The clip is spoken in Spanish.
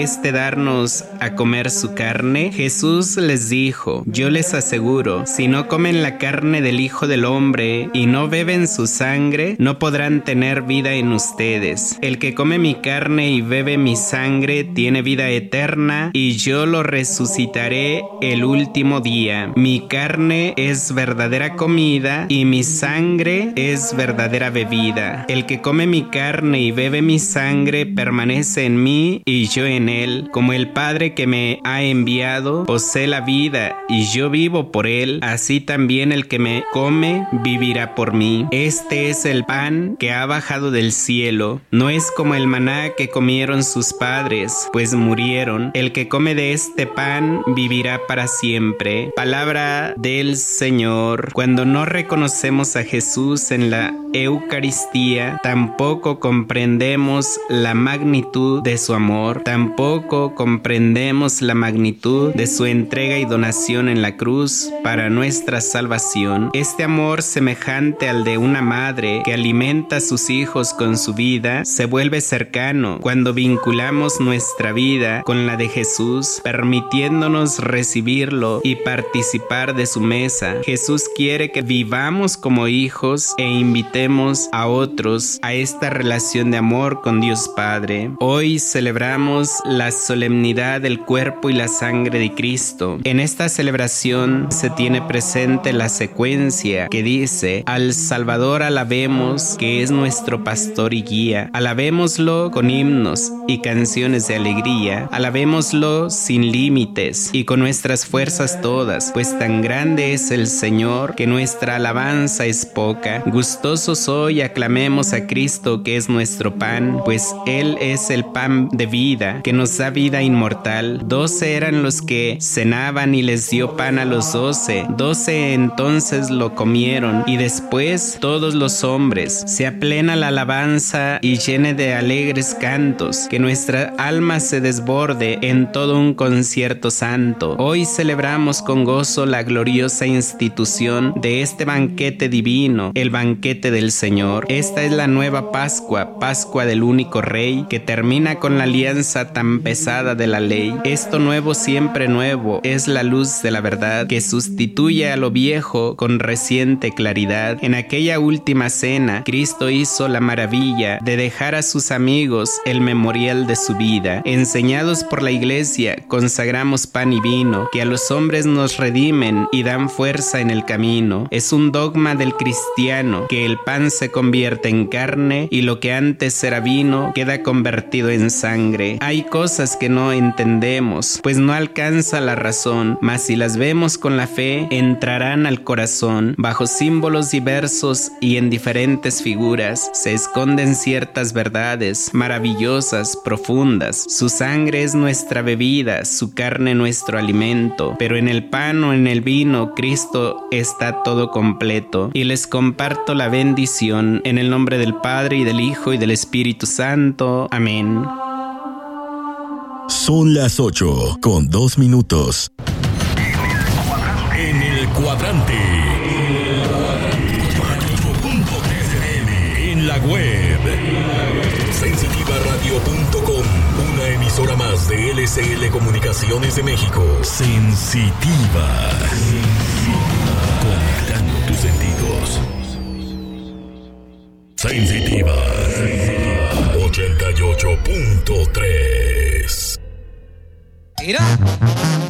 darnos a comer su carne? Jesús les dijo: yo les aseguro, si no comen la carne del Hijo del Hombre y no beben su sangre, no podrán tener vida en ustedes. El que come mi carne y bebe mi sangre tiene vida eterna, y yo lo resucitaré el último día. Mi carne es verdadera comida y mi sangre es verdadera bebida. El que come mi carne y bebe mi sangre permanece en mí y yo en él. Como el Padre que me ha enviado posee la vida y yo vivo por él, así también el que me come vivirá por mí. Este es el pan que ha bajado del cielo. No es como el maná que comieron sus padres, pues murieron. El que come de este pan vivirá para siempre. Palabra del Señor. Cuando no reconocemos a Jesús en la Eucaristía, tampoco comprendemos la magnitud de su amor, tampoco comprendemos la magnitud de su entrega y donación en la cruz para nuestra salvación. Este amor, semejante al de una madre que alimenta a sus hijos con su vida, se vuelve cercano cuando vinculamos nuestra vida con la de Jesús, permitiéndonos recibirlo y participar de su mesa. Jesús quiere que vivamos como hijos e invitemos a otros a esta relación de amor con Dios Padre. Hoy celebramos la solemnidad del cuerpo y la sangre de Cristo. En esta celebración se tiene presente la secuencia que dice: al Salvador alabemos, que es nuestro pastor y guía. Alabémoslo con himnos y canciones de alegría. Alabémoslo sin límites y con nuestras fuerzas todas, pues tan grande es el Señor que nuestra alabanza es poca. Gustosos hoy aclamemos a Cristo, que es nuestro pan, pues Él es el pan de vida, que nos da vida inmortal. 12 eran los que cenaban y les dio pan a los 12. 12 entonces lo comieron, y después todos los hombres. Sea plena la alabanza y llene de alegres cantos, que nuestra alma se desborde en todo un concierto santo. Hoy celebramos con gozo la gloriosa institución de este banquete divino, el banquete del Señor. Esta es la nueva Pascua, Pascua del único Rey, que termina con la alianza tan pesada de la ley. Esto nuevo, siempre nuevo, es la luz de la verdad, que sustituye a lo viejo con reciente claridad. En aquella última cena, Cristo hizo la maravilla de dejar a sus amigos el memorial de su vida. Enseñados por la Iglesia, consagramos pan y vino, que a los hombres nos redimen y dan fuerza en el camino. Es un dogma del cristiano que el pan se convierte en carne y lo que antes era vino queda convertido en sangre. Hay cosas que no entendemos, pues no alcanza la razón, mas si las vemos con la fe, entrarán al corazón. Bajo símbolos diversos y en diferentes figuras se esconden ciertas verdades maravillosas, profundas. Su sangre es nuestra bebida, su carne nuestro alimento, pero en el pan o en el vino Cristo está todo completo. Y les comparto la bendición en el nombre del Padre y del Hijo y del Espíritu Santo. Amén. Son las 8:02. En el cuadrante. En la web. Sensitivaradio.com. Una emisora más de LCL Comunicaciones de México. Sensitiva. Conectando tus sentidos. Sensitiva. 88.3. Mira.